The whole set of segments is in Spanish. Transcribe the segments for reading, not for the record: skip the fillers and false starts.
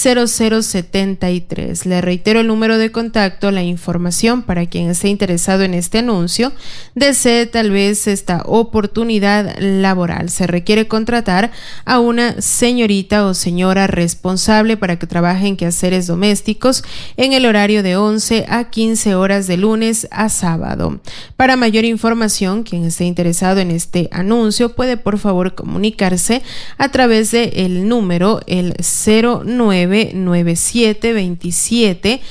0073. Le reitero el número de contacto, la información para quien esté interesado en este anuncio, desee tal vez esta oportunidad laboral. Se requiere contratar a una señorita o señora responsable para que trabaje en quehaceres domésticos en el horario de 11 a 15 horas de lunes a sábado. Para mayor información, quien esté interesado en este anuncio puede por favor comunicarse a través de el número el 0997 27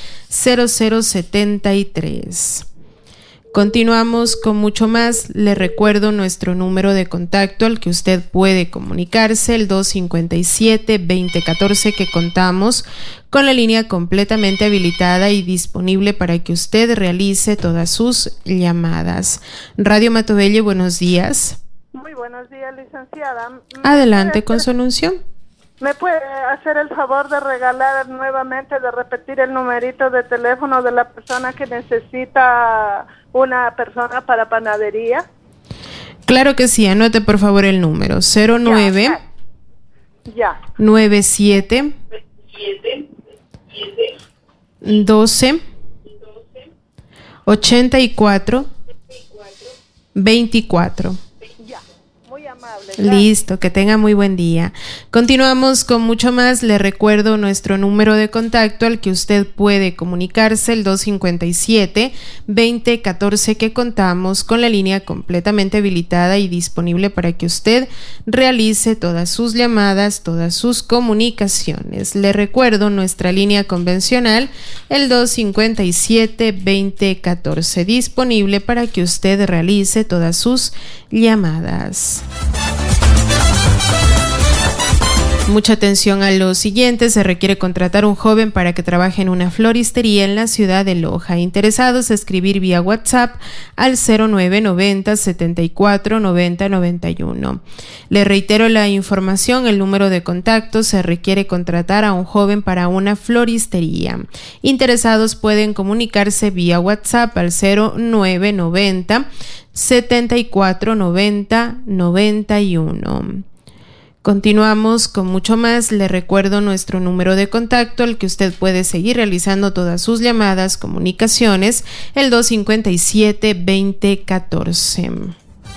0073. Continuamos con mucho más. Le recuerdo nuestro número de contacto al que usted puede comunicarse, el 257-2014, que contamos con la línea completamente habilitada y disponible para que usted realice todas sus llamadas. Radio Matobelle, buenos días. Muy buenos días, licenciada. Adelante con su anuncio. ¿Me puede hacer el favor de regalar nuevamente, de repetir el numerito de teléfono de la persona que necesita una persona para panadería? Claro que sí, anote por favor el número 09 97 12 84 24. Listo, que tenga muy buen día. Continuamos con mucho más. Le recuerdo nuestro número de contacto al que usted puede comunicarse, el 257-2014, que contamos con la línea completamente habilitada y disponible para que usted realice todas sus llamadas, todas sus comunicaciones. Le recuerdo nuestra línea convencional, el 257-2014, disponible para que usted realice todas sus llamadas. Mucha atención a lo siguiente. Se requiere contratar un joven para que trabaje en una floristería en la ciudad de Loja. Interesados, escribir vía WhatsApp al 0990 74 90 91. Le reitero la información, el número de contacto. Se requiere contratar a un joven para una floristería. Interesados pueden comunicarse vía WhatsApp al 0990 74 90 91. Continuamos con mucho más. Le recuerdo nuestro número de contacto al que usted puede seguir realizando todas sus llamadas, comunicaciones, el 257-2014.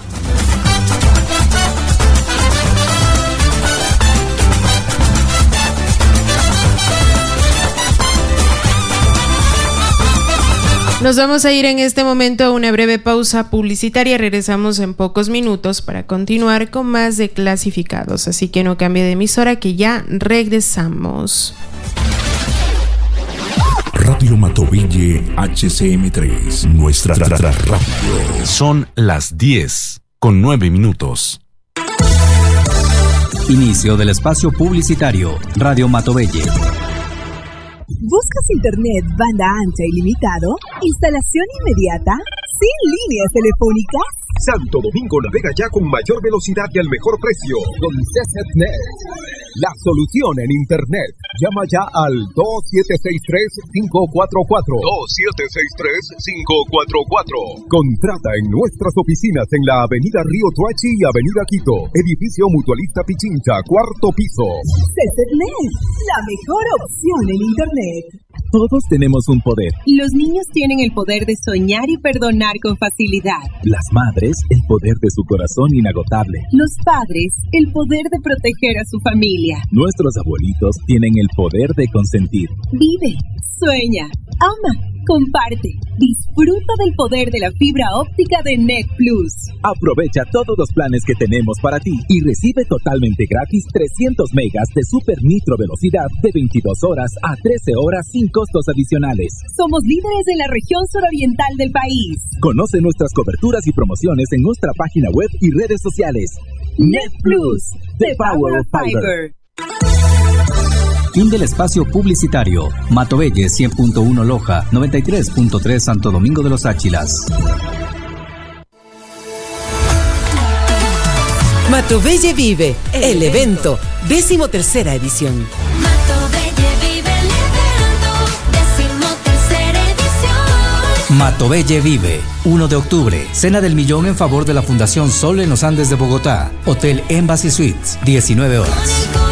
Nos vamos a ir en este momento a una breve pausa publicitaria. Regresamos en pocos minutos para continuar con más de Clasificados. Así que no cambie de emisora, que ya regresamos. Radio Matobelle HCM3, nuestra radio. Son las 10:09. Inicio del espacio publicitario. Radio Matobelle. ¿Buscas internet banda ancha ilimitado? ¿Instalación inmediata? ¿Sin líneas telefónicas? Santo Domingo navega ya con mayor velocidad y al mejor precio con CCNet, la solución en internet. Llama ya al 2763-544. 2763-544. Contrata en nuestras oficinas en la avenida Río Tuachi y avenida Quito, edificio Mutualista Pichincha, 4º piso. CCNet, la mejor opción en internet. Todos tenemos un poder. Los niños tienen el poder de soñar y perdonar con facilidad. Las madres, el poder de su corazón inagotable. Los padres, el poder de proteger a su familia. Nuestros abuelitos tienen el poder de consentir. Vive, sueña, ama, comparte. Disfruta del poder de la fibra óptica de Net Plus. Aprovecha todos los planes que tenemos para ti y recibe totalmente gratis 300 megas de super nitro velocidad de 22 horas a 13 horas sin costos adicionales. Somos líderes en la región suroriental del país. Conoce nuestras coberturas y promociones en nuestra página web y redes sociales. Net Plus, the power of fiber. Fin del espacio publicitario. Matobelle 100.1 Loja, 93.3 Santo Domingo de los Áchilas. Matobelle Vive, el evento, 13ª edición. Matobelle Vive, el evento, 13ª edición. Matobelle Vive, 1 de octubre, Cena del Millón en favor de la Fundación Sol en los Andes de Bogotá. Hotel Embassy Suites, 19 horas.